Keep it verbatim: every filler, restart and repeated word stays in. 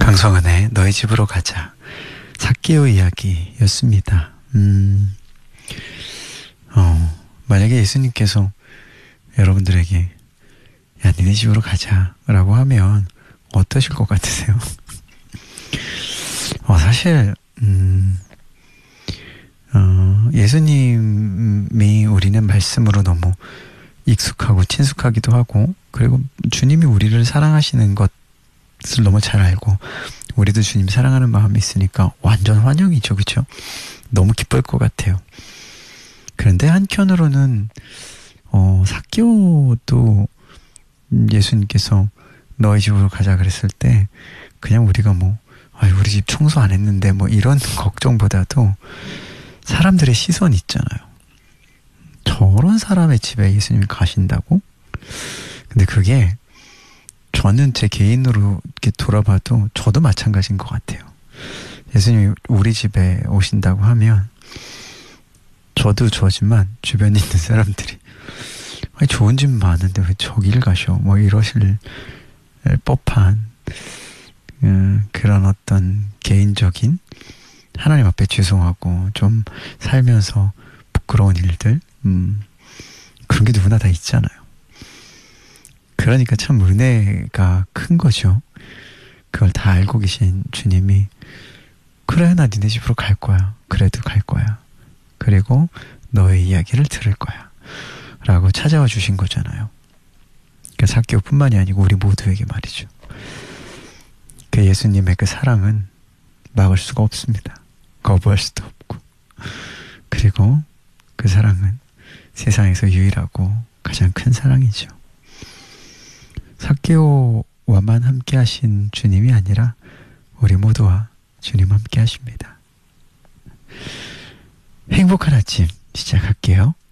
강성은의 너희 집으로 가자. 삭개오 이야기였습니다. 음, 어, 만약에 예수님께서 여러분들에게 야, 니네 집으로 가자 라고 하면 어떠실 것 같으세요? 어, 사실 음, 어, 예수님이 우리는 말씀으로 너무 익숙하고 친숙하기도 하고, 그리고 주님이 우리를 사랑하시는 것을 너무 잘 알고 우리도 주님 사랑하는 마음이 있으니까 완전 환영이죠. 그렇죠? 너무 기쁠 것 같아요. 그런데 한편으로는 어, 삭개오도 예수님께서 너희 집으로 가자 그랬을 때 그냥 우리가 뭐 아유, 우리 집 청소 안 했는데 뭐 이런 걱정보다도 사람들의 시선이 있잖아요. 저런 사람의 집에 예수님이 가신다고? 근데 그게 저는 제 개인으로 이렇게 돌아봐도 저도 마찬가지인 것 같아요. 예수님이 우리 집에 오신다고 하면 저도 저지만 주변에 있는 사람들이 아니, 좋은 집 많은데 왜 저길 가셔? 뭐 이러실 법한 음, 그런 어떤 개인적인 하나님 앞에 죄송하고 좀 살면서 부끄러운 일들 음, 그런 게 누구나 다 있잖아요. 그러니까 참 은혜가 큰 거죠. 그걸 다 알고 계신 주님이 그래 나 니네 집으로 갈 거야. 그래도 갈 거야. 그리고 너의 이야기를 들을 거야. 라고 찾아와 주신 거잖아요. 그러니까 삭개오뿐만이 아니고 우리 모두에게 말이죠. 그 예수님의 그 사랑은 막을 수가 없습니다. 거부할 수도 없고. 그리고 그 사랑은 세상에서 유일하고 가장 큰 사랑이죠. 삭개오와만 함께 하신 주님이 아니라 우리 모두와 주님 함께 하십니다. 행복한 아침 시작할게요.